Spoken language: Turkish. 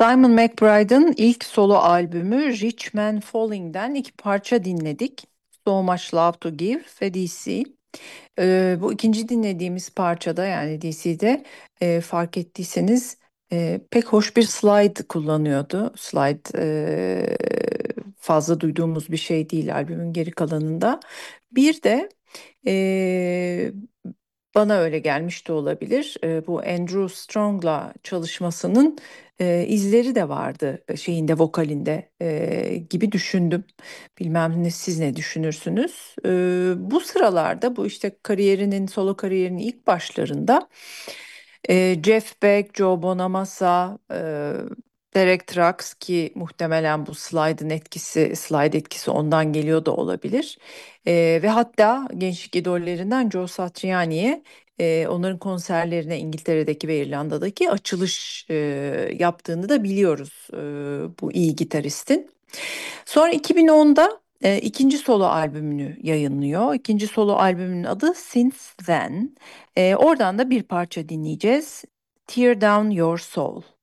Simon McBride'ın ilk solo albümü Rich Man Falling'den iki parça dinledik. So Much Love to Give ve DC. Bu ikinci dinlediğimiz parçada yani DC'de fark ettiyseniz pek hoş bir slide kullanıyordu. Slide fazla duyduğumuz bir şey değil albümün geri kalanında. Bir de e, bana öyle gelmiş de olabilir. Bu Andrew Strong'la çalışmasının izleri de vardı şeyinde vokalinde gibi düşündüm. Bilmem siz ne düşünürsünüz? Bu sıralarda bu işte solo kariyerinin ilk başlarında Jeff Beck, Joe Bonamassa, Derek Trucks ki muhtemelen bu slide etkisi ondan geliyor da olabilir. Ve hatta gençlik idollerinden Joe Satriani'ye onların konserlerine İngiltere'deki ve İrlanda'daki açılış yaptığını da biliyoruz bu iyi gitaristin. Sonra 2010'da ikinci solo albümünü yayınlıyor. İkinci solo albümünün adı Since Then. Oradan da bir parça dinleyeceğiz. Tear Down Your Soul.